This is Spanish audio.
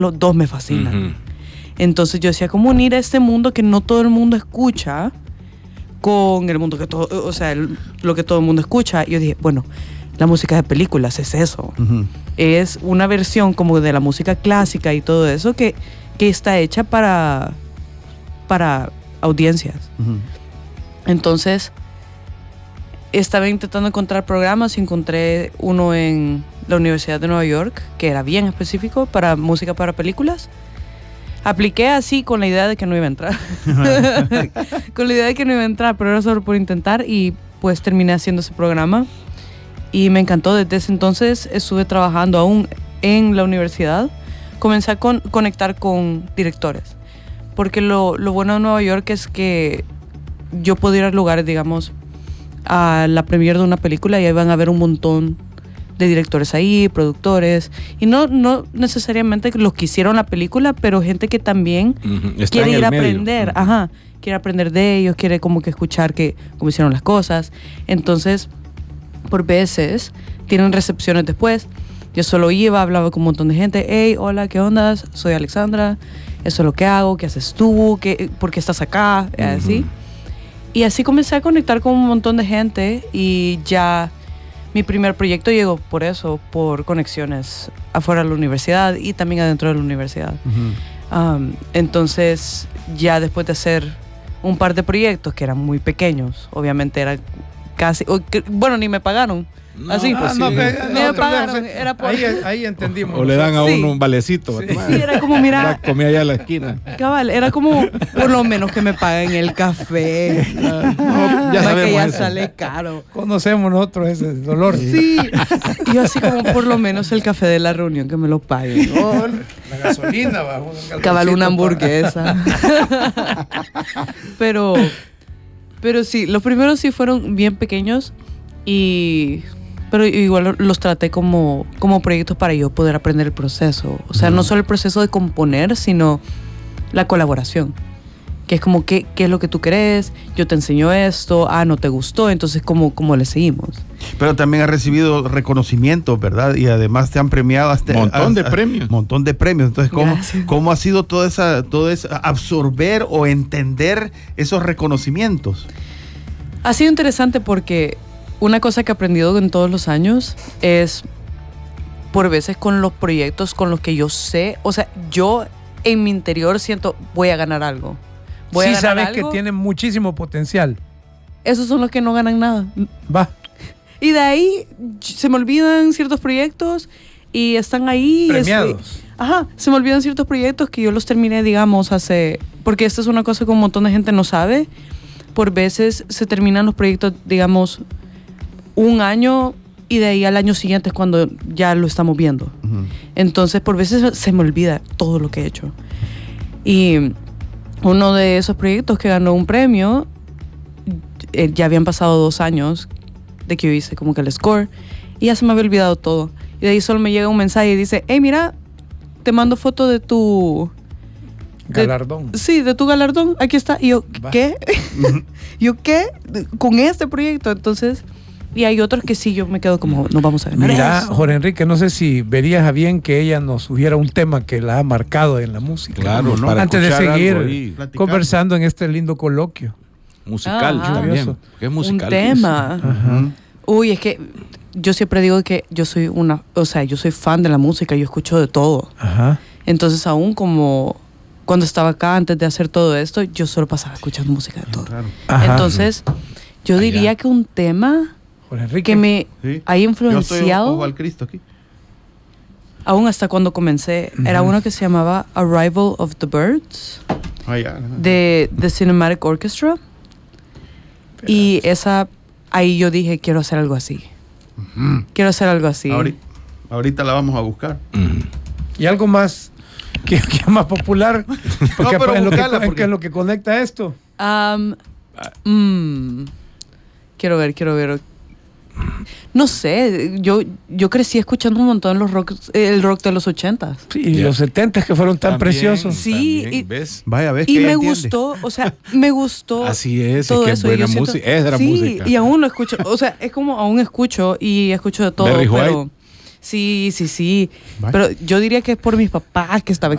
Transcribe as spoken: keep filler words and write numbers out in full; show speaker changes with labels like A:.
A: los dos me fascinan. Uh-huh. Entonces yo decía, ¿cómo unir a este mundo que no todo el mundo escucha con el mundo que todo, o sea, el, lo que todo el mundo escucha? Y yo dije, bueno, la música de películas es eso. Uh-huh. Es una versión como de la música clásica y todo eso que, que está hecha para, para audiencias. Uh-huh. Entonces, estaba intentando encontrar programas y encontré uno en la Universidad de Nueva York, que era bien específico para música para películas. Apliqué así con la idea de que no iba a entrar. Con la idea de que no iba a entrar, pero era solo por intentar y pues terminé haciendo ese programa. Y me encantó. Desde ese entonces estuve trabajando aún en la universidad. Comencé a con, conectar con directores. Porque lo, lo bueno de Nueva York es que yo puedo ir a lugares, digamos, a la premiere de una película y ahí van a ver un montón de directores ahí, productores, y no, no necesariamente los que hicieron la película, pero gente que también uh-huh. quiere ir a aprender, uh-huh. ajá, quiere aprender de ellos, quiere como que escuchar que, cómo hicieron las cosas. Entonces, por veces, tienen recepciones después. Yo solo iba, hablaba con un montón de gente, hey, hola, ¿qué onda? Soy Alexandra, eso es lo que hago, ¿qué haces tú? ¿Qué, ¿Por qué estás acá? Uh-huh. Así. Y así comencé a conectar con un montón de gente y ya mi primer proyecto llegó por eso, por conexiones afuera de la universidad y también adentro de la universidad. Uh-huh. Um, entonces, ya después de hacer un par de proyectos que eran muy pequeños, obviamente era casi... Bueno, ni me pagaron. No, Así, pues, ah, sí. no, que, no, me pagaron, era por...
B: ahí, ahí entendimos.
C: O, o le dan a uno
A: sí.
C: un valecito.
A: Sí. sí, era como, mira...
C: Comía allá en la esquina.
A: Cabal, era como, por lo menos que me paguen el café. No, ya sabemos que ya eso. Sale caro.
B: Conocemos nosotros ese dolor.
A: Sí. Yo así como, por lo menos el café de la reunión, que me lo paguen. Oh,
B: la gasolina, va.
A: Cabal, una hamburguesa. pero, pero sí, los primeros sí fueron bien pequeños y... Pero igual los traté como, como proyectos para yo poder aprender el proceso. O sea, uh-huh. no solo el proceso de componer, sino la colaboración. Que es como, ¿qué, qué es lo que tú crees? Yo te enseño esto. Ah, no te gustó. Entonces, ¿cómo, cómo le seguimos?
D: Pero también has recibido reconocimientos, ¿verdad? Y además te han premiado hasta...
C: Un montón de
D: hasta,
C: premios.
D: Un montón de premios. Entonces, ¿cómo, ¿cómo ha sido toda esa, todo eso, absorber o entender esos reconocimientos?
A: Ha sido interesante porque... Una cosa que he aprendido en todos los años es, por veces con los proyectos con los que yo sé, o sea, yo en mi interior siento, voy a ganar algo. Voy
B: sí,
A: a ganar
B: sabes
A: algo.
B: que tienen muchísimo potencial.
A: Esos son los que no ganan nada.
B: Va.
A: Y de ahí se me olvidan ciertos proyectos y están ahí.
B: Premiados.
A: Es, ajá, se me olvidan ciertos proyectos que yo los terminé, digamos, hace... Porque esta es una cosa que un montón de gente no sabe. Por veces se terminan los proyectos, digamos... un año y de ahí al año siguiente es cuando ya lo estamos viendo. Uh-huh. Entonces, por veces se me olvida todo lo que he hecho. Y uno de esos proyectos que ganó un premio, eh, ya habían pasado dos años de que yo hice como que el score y ya se me había olvidado todo. Y de ahí solo me llega un mensaje y dice, hey, mira, te mando foto de tu... De,
B: galardón.
A: Sí, de tu galardón, aquí está. Y yo, Va. ¿qué? ¿Yo qué? Con este proyecto, entonces... Y hay otros que sí, yo me quedo como, no vamos a ganar.
B: Mira,
A: eso.
B: Jorge Enrique, no sé si verías a bien que ella nos sugiera un tema que la ha marcado en la música.
C: Claro,
B: ¿no?
C: para
B: antes de seguir
C: y
B: conversando en este lindo coloquio.
C: Musical,
A: Ajá.
C: también. ¿Qué es musical?
A: Un tema.
B: Ajá.
A: Uy, es que yo siempre digo que yo soy una, o sea, yo soy fan de la música, yo escucho de todo.
B: Ajá.
A: Entonces, aún como cuando estaba acá, antes de hacer todo esto, yo solo pasaba escuchando música de todo.
D: Claro.
A: Entonces, yo
C: Allá.
A: diría que un tema... que me
D: sí.
A: ha influenciado.
D: Yo estoy ojo al Cristo aquí.
A: Aún hasta cuando comencé. Uh-huh. Era uno que se llamaba Arrival of the Birds.
D: Ah, ya.
A: De The Cinematic Orchestra. Pero y esa, ahí yo dije, quiero hacer algo así. Uh-huh. Quiero hacer algo así.
D: Ahorita, ahorita la vamos a buscar.
B: Uh-huh. Y algo más que, que es más popular. Porque no, es, lo que, porque... es lo que conecta esto.
A: Um, mm, quiero ver, quiero ver. No sé, yo, yo crecí escuchando un montón los rock, el rock de los ochentas.
B: Sí, y yeah. los setentas que fueron tan
C: también,
B: preciosos.
A: Sí,
C: también,
A: y,
C: ¿ves?
D: Vaya, ves
A: y
D: que
A: me
D: entiende.
A: gustó, o sea, me gustó.
C: Así es,
A: todo
C: es que
A: eso.
C: es buena música, es la
A: sí,
C: música.
A: Y aún lo escucho, o sea, es como aún escucho y escucho de todo,
C: Barry
A: pero
C: White.
A: Sí, sí, sí.
B: Vale.
A: Pero yo diría que es por mis papás que estaba